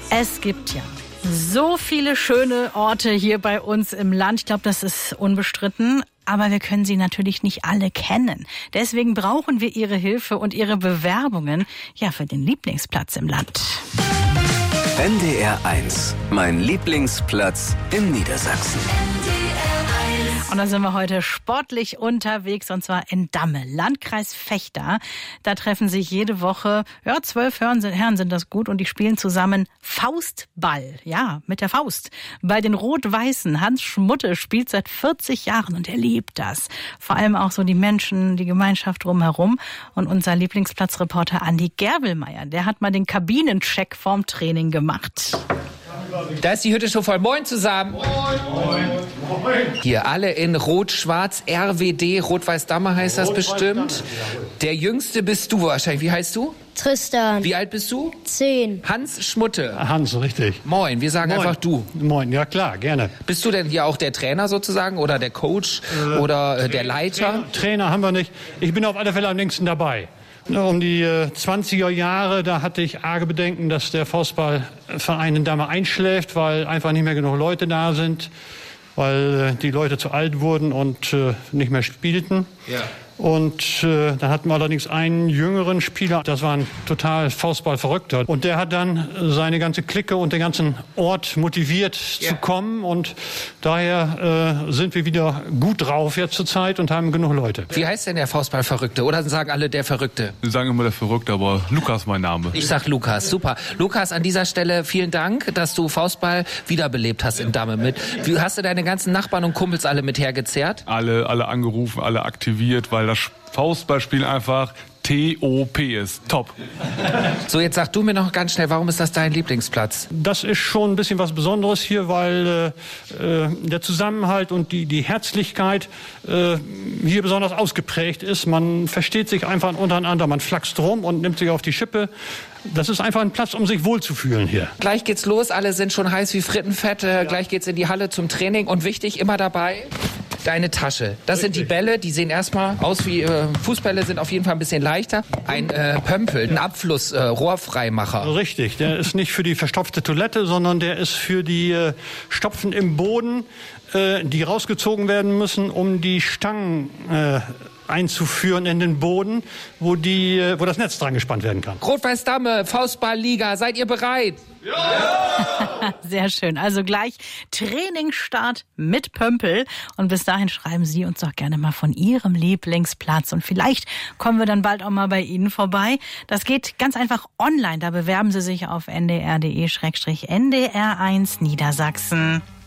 Es gibt ja so viele schöne Orte hier bei uns im Land. Ich glaube, das ist unbestritten. Aber wir können sie natürlich nicht alle kennen. Deswegen brauchen wir Ihre Hilfe und Ihre Bewerbungen für den Lieblingsplatz im Land. NDR 1, mein Lieblingsplatz in Niedersachsen. Und da sind wir heute sportlich unterwegs, und zwar in Damme, Landkreis Vechta. Da treffen sich jede Woche, 12 Herren sind das gut, und die spielen zusammen Faustball, mit der Faust. Bei den Rot-Weißen, Hans Schmutte spielt seit 40 Jahren und er liebt das. Vor allem auch so die Menschen, die Gemeinschaft drumherum. Und unser Lieblingsplatzreporter Andi Gerbelmeier, der hat mal den Kabinencheck vorm Training gemacht. Da ist die Hütte schon voll. Moin zusammen. Moin. Hier alle in Rot-Schwarz, RWD, Rot-Weiß-Damme heißt das bestimmt. Der Jüngste bist du wahrscheinlich. Wie heißt du? Tristan. Wie alt bist du? 10. Hans Schmutte. Hans, richtig. Moin, wir sagen einfach du. Moin, ja klar, gerne. Bist du denn hier auch der Trainer sozusagen oder der Coach oder der Leiter? Trainer haben wir nicht. Ich bin auf alle Fälle am längsten dabei. Um die 20er Jahre, da hatte ich arge Bedenken, dass der Faustballverein in Damme einschläft, weil einfach nicht mehr genug Leute da sind, weil die Leute zu alt wurden und nicht mehr spielten. Ja. Und dann hatten wir allerdings einen jüngeren Spieler, das war ein total Faustball-Verrückter. Und der hat dann seine ganze Clique und den ganzen Ort motiviert zu kommen. Und daher sind wir wieder gut drauf jetzt zur Zeit und haben genug Leute. Wie heißt denn der Faustball-Verrückte? Oder sagen alle der Verrückte? Wir sagen immer der Verrückte, aber Lukas mein Name. Ich sag Lukas, super. Lukas, an dieser Stelle vielen Dank, dass du Faustball wiederbelebt hast in Damme. Wie hast du deine ganzen Nachbarn und Kumpels alle mit hergezerrt? Alle angerufen, alle aktiviert, weil das Faustballspiel einfach TOP ist. Top. So, jetzt sag du mir noch ganz schnell, warum ist das dein Lieblingsplatz? Das ist schon ein bisschen was Besonderes hier, weil der Zusammenhalt und die Herzlichkeit hier besonders ausgeprägt ist. Man versteht sich einfach untereinander, man flaxt rum und nimmt sich auf die Schippe. Das ist einfach ein Platz, um sich wohlzufühlen hier. Gleich geht's los, alle sind schon heiß wie Frittenfett. Gleich geht's in die Halle zum Training. Und wichtig, immer dabei, deine Tasche. Das sind die Bälle, die sehen erstmal aus wie Fußbälle, sind auf jeden Fall ein bisschen leichter. Ein Pömpel, ein Abfluss, Rohrfreimacher. Richtig, der ist nicht für die verstopfte Toilette, sondern der ist für die Stopfen im Boden, die rausgezogen werden müssen, um die Stangen einzuführen in den Boden, wo das Netz dran gespannt werden kann. Rot-Weiß-Damme, Faustball-Liga, seid ihr bereit? Ja! Sehr schön. Also gleich Trainingsstart mit Pömpel. Und bis dahin schreiben Sie uns doch gerne mal von Ihrem Lieblingsplatz. Und vielleicht kommen wir dann bald auch mal bei Ihnen vorbei. Das geht ganz einfach online. Da bewerben Sie sich auf ndr.de/ndr1 Niedersachsen.